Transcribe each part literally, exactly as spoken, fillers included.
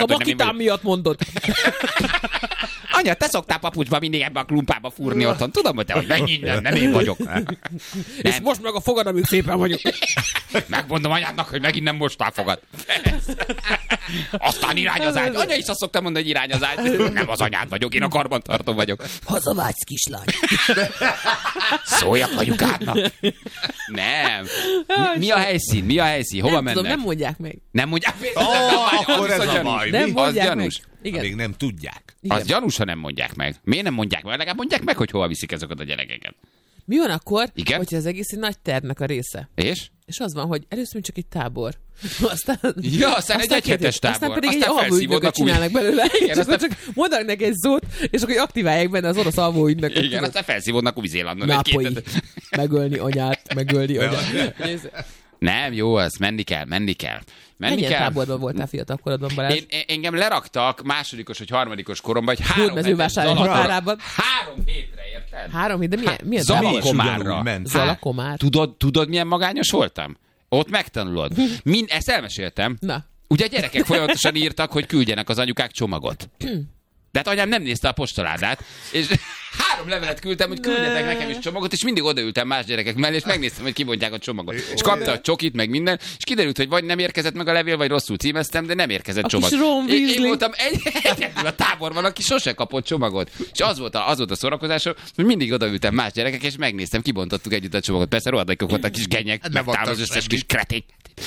A makitám miatt mondod. Anya, te szoktál papucsba mindig ebbe a klumpába fúrni otthon. Tudom, hogy te vagy megint nem, nem én vagyok. Nem. És most meg a fogad, amíg szépen vagyok. Megmondom anyádnak, hogy megint nem mostál fogad. Aztán irány az ágy. Anya is azt szoktam mondani, hogy irány az ágy. Nem az anyád vagyok, én a karbantartó vagyok. Hazavágysz, kislány. Szóljak anyukádnak. Nem. Mi a helyszín? Mi a helyszín? Hova nem mennek? tudom, nem mondják meg. Nem mondják meg? Oh, akkor ez a baj. Nem Mi? mondják Az gyanús. meg. Igen. Még nem tudják. Igen. Az gyanús, ha nem mondják meg. Miért nem mondják meg? Legalább mondják meg, hogy hova viszik ezeket a gyerekeket. Mi van akkor, Igen? hogyha az egész egy nagy tervnek a része? És? És az van, hogy először csak egy tábor. Aztán, Ja, aztán egy egyhetes tábor. Aztán pedig Aztán egy alvóügynököt csinálnak belőle. Igen, és aztán... akkor csak mondanak neki egy szót, és akkor aktiválják benne az orosz alvóügynököt. Igen, aztán felszívódnak Új-Zélandon Nápolyi. egy-két. Megölni anyát, megölni anyát. Nem, jó az, menni kell, menni kell. Menni Milyen kell. táborban voltál fiatal korodban, Balázs? Én, én, engem leraktak másodikos vagy harmadikos koromban, hogy három Hódmezővásárhely hetes Zalakomár- határában. Három hétre, érted? Három hét, de milyen, milyen tábor? Zalakomárra. ment. Zalakomár. Tudod, tudod, milyen magányos voltam? Ott megtanulod. Mind, ezt elmeséltem. Na. Ugye a gyerekek folyamatosan írtak, hogy küldjenek az anyukák csomagot. De hát anyám nem nézte a postaládát, és három levelet küldtem, hogy küldjetek nekem is csomagot, és mindig odaültem más gyerekek mellé, és megnéztem, hogy kibontják a csomagot. És kapta a csokit, meg minden, és kiderült, hogy vagy nem érkezett meg a levél, vagy rosszul címeztem, de nem érkezett A csomag. kis Ron Én, én Weasley. voltam egy, egyedül a táborban, aki sose kapott csomagot. És az volt a, az volt a szórakozásom, hogy mindig odaültem más gyerekek, és megnéztem, kibontottuk együtt a csomagot. Persze rohadékok voltak kis genyek, meg az összes kis kretény.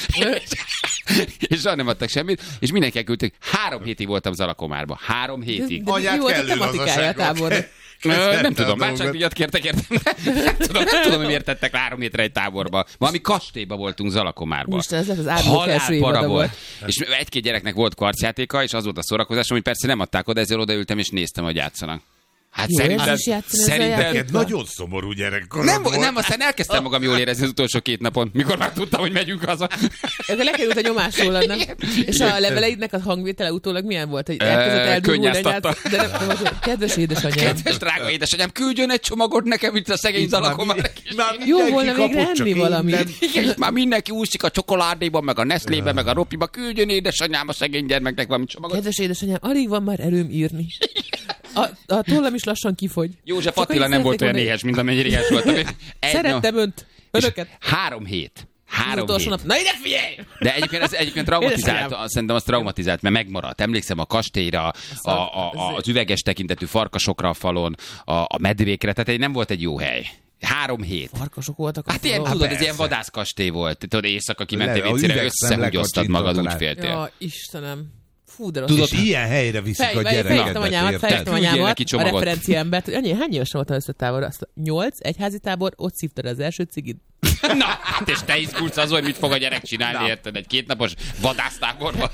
És soha nem adtak semmit, és mindenki elküldtek. Három hétig voltam Zalakomárban. Három hétig. De Anyát mi volt a kellő tematikája a lazaságnak. tábornak? Ö, nem tudom, már dolgot. csak díjat kértek, értem. Nem tudom, nem tudom, hogy miért tettek le három hétre egy táborba. Valami kastélyba voltunk Zalakomárban. Úristen, ez lesz az árnyék első Halálpara évada volt. volt. És egy-két gyereknek volt karcjátéka, és az volt a szórakozásom, hogy persze nem adták oda, ezért odaültem, és néztem, hogy játszanak. Hát Jó, szerinted... ez is játszani ezzel szerinted játék? Neked nagyon szomorú gyerekkorod nem, volt. nem, aztán elkezdtem magam jól érezni az utolsó két napon, mikor már tudtam, hogy megyünk haza. Akkor lekerült a nyomás rólad, nem? És a leveleidnek a hangvétele utólag milyen volt? Hogy elkezdett eldurulni anyát? könnyáztatta. De nem tudom, hogy kedves édesanyám. Kedves drága édesanyám, küldjön egy csomagot nekem, itt a szegény Zalakomár. Jó volna még enni valamit. Igen, már mindenki úszik a csokoládéban, meg a Nestlébe, meg a Ropiba. Küldjön édesanyám a szegény gyermeknek valami csomagot. Kedves édesanyám, alig van már erőm írni. A, a tollam is lassan kifogy. József Csak Attila annyit nem volt olyan szeretnék éhes, mint amennyire éhes voltam. Egy Szerettem önt, és önöket. Három hét. Az Három utolsó hét. nap. Na ide figyelj! De egyébként ez egyébként traumatizált, Édesanyám. szerintem az traumatizált, mert megmaradt. Emlékszem a kastélyra, a, a, a, az üveges tekintetű farkasokra a falon, a, a medvékre, tehát egy, nem volt egy jó hely. Három hét. Farkasok voltak a Hát ilyen, falon. tudod, ez persze. ilyen vadászkastély volt. Tudod, éjszaka kimentél Le- a vécére, üvegszemlek összehúgyoztad a magad, úgy csintot féltél. Ja, Istenem. Fú, de rossz. Tudod, ilyen helyre viszik Fej, a fej, gyerekeket. Fejtem anyámat, érted? fejtem Küldjél anyámat, neki a csomagot. referenciámbert, hogy annyi, hány évesen voltam összetábor? Azt nyolc, egyházi tábor, ott szívtad az első cigit. Na, hát és te izgulsz az, hogy mit fog a gyerek csinálni, érted? Egy kétnapos vadásztáborban.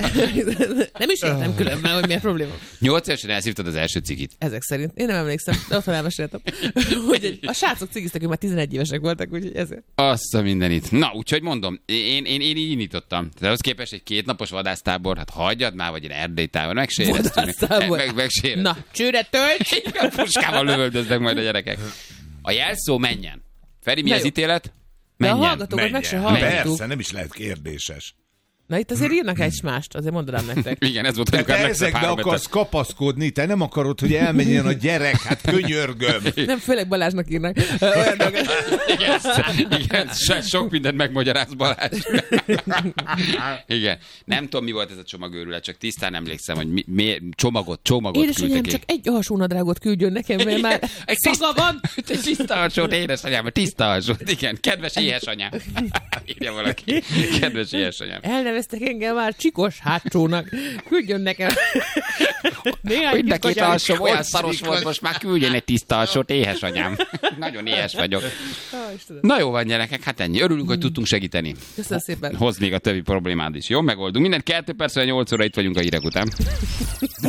Nem is értem különben, hogy mi a probléma. Nyolc évesen elszívtad az első cigit. Ezek szerint. Én nem emlékszem, de otthon elmeséltem. Hogy egy, a srácok cigiztek, ők már tizenegy évesek voltak, úgyhogy ezért. Azt a mindenit. Na, úgyhogy mondom, én, én, én így indítottam. De ahhoz képest egy kétnapos vadásztábor, hát hagyjad már, vagy egy erdélytábor, megséreztünk. Vadásztábor. Meg, megséreztünk. Na, csőre tölts! Igen, puskával lövöldöznek majd a gyerekek. A jelszó menjen. Feri, mi Na az jó. ítélet? De a Menjen. hallgatókat meg se Menjen. hallgattuk. Persze, nem is lehet kérdéses. Na itt azért írnak egymást, azért mondanám nektek. Igen, ez volt, De amikor te megszebb ezekbe három akarsz kapaszkodni, te nem akarod, hogy elmenjen a gyerek, hát könyörgöm. Nem, főleg Balázsnak írnak. Olyan dolgot. Igen, igen, so, sok mindent megmagyaráz Balázs. Igen. Nem tudom, mi volt ez a csomagőrület, csak tisztán emlékszem, hogy mi, mi, csomagot, csomagot Édesanyám, küldtek. csak egy alsónadrágot küldjön nekem, mert már Egy szaga van. Egy tiszta alsót, édesanyám, tiszta alsót. Igen, kedves éhesanyám. Írja valaki. Kedves éhesanyám. Elneveztek engem már csikos hátsónak. Küldjön nekem. Néhány Mind a kis két katyám. alsó olyan szaros volt, most már küldjen egy tiszta alsót, éhesanyám. Nagyon éhes vagyok. Ó, Istenem. Na jó van, gyerekek, hát ennyi. Örülünk, hogy tudtunk segíteni. Köszönöm szépen. Hoz még a többi problémád is. Jó, megoldunk. Minden kettő percre nyolc óra itt vagyunk a hírek után.